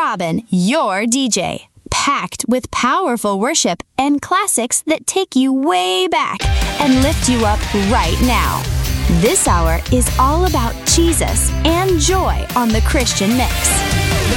Robin, your DJ. Packed with powerful worship and classics that take you way back and lift you up right now. This hour is all about Jesus and joy on the Christian Mix.